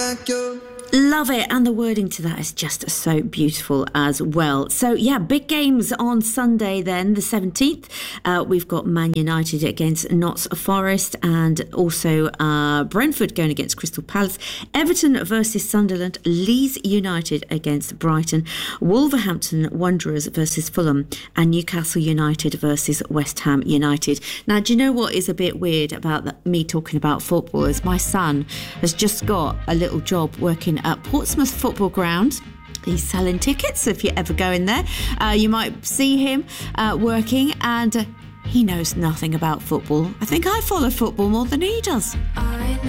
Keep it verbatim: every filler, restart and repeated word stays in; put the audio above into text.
like you. Love it, and the wording to that is just so beautiful as well. So yeah, big games on Sunday then, the seventeenth. Uh, we've got Man United against Notts Forest, and also uh, Brentford going against Crystal Palace, Everton versus Sunderland, Leeds United against Brighton, Wolverhampton Wanderers versus Fulham, and Newcastle United versus West Ham United. Now, do you know what is a bit weird about the, me talking about football is my son has just got a little job working at Portsmouth Football Ground. He's selling tickets. If you're ever going there, uh, you might see him uh, working, and uh, he knows nothing about football. I think I follow football more than he does.